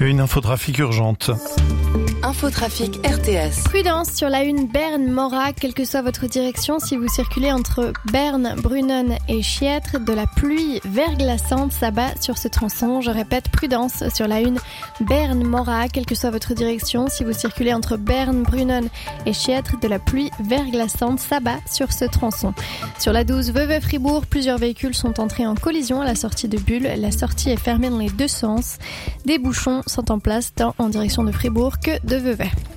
Une infotrafic urgente. Infotrafic RTS. Prudence sur la 1 Berne-Morat, quelle que soit votre direction, si vous circulez entre Berne, Brunnen et Chiètre, de la pluie verglaçante s'abat sur ce tronçon. Je répète, prudence sur la 1 Berne-Morat, quelle que soit votre direction, si vous circulez entre Berne, Brunnen et Chiètre, de la pluie verglaçante s'abat sur ce tronçon. Sur la 12 Vevey-Fribourg, plusieurs véhicules sont entrés en collision à la sortie de Bulle. La sortie est fermée dans les deux sens. Des bouchons sont en place tant en direction de Fribourg que de Vevey.